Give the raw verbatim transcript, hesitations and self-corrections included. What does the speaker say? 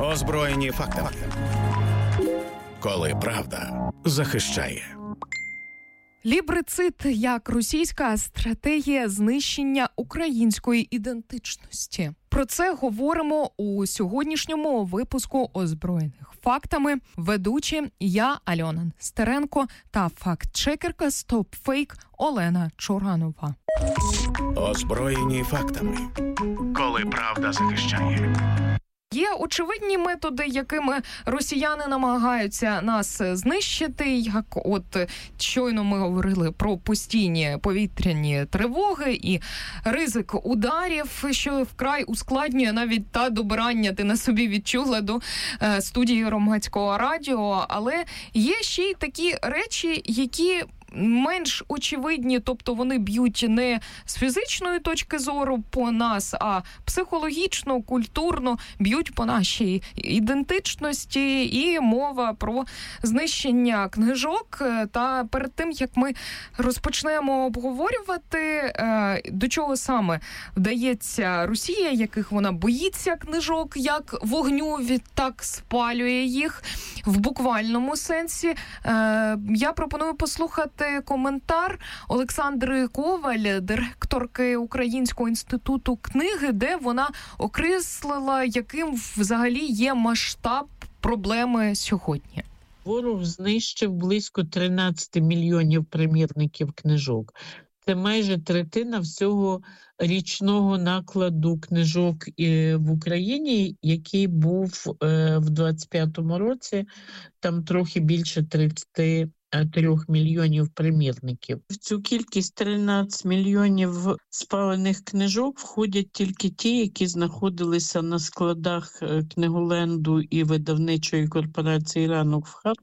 Озброєні фактами. Коли правда захищає. Лібрицид як російська стратегія знищення української ідентичності. Про це говоримо у сьогоднішньому випуску «Озброєних фактами». Ведучі я, Альона Стеренко, та факт-чекерка «Стопфейк» Олена Чоранова. Озброєні фактами. Коли правда захищає. Є очевидні методи, якими росіяни намагаються нас знищити, як от щойно ми говорили про постійні повітряні тривоги і ризик ударів, що вкрай ускладнює навіть та добирання, ти на собі відчула, до е, студії громадського радіо. Але є ще й такі речі, які менш очевидні, тобто вони б'ють не з фізичної точки зору по нас, а психологічно, культурно б'ють по нашій ідентичності, і мова про знищення книжок. Та перед тим, як ми розпочнемо обговорювати, до чого саме вдається Росія, яких вона боїться книжок, як вогню, відтак спалює їх в буквальному сенсі, я пропоную послухати коментар Олександри Коваль, директорки Українського інституту книги, де вона окреслила, яким взагалі є масштаб проблеми сьогодні. Ворог знищив близько тринадцять мільйонів примірників книжок. Це майже третина всього річного накладу книжок в Україні, який був в двадцять п'ятому році, там трохи більше тридцять трьох мільйонів примірників. В цю кількість тринадцять мільйонів спалених книжок входять тільки ті, які знаходилися на складах книголенду і видавничої корпорації «Ранок» в Харкові.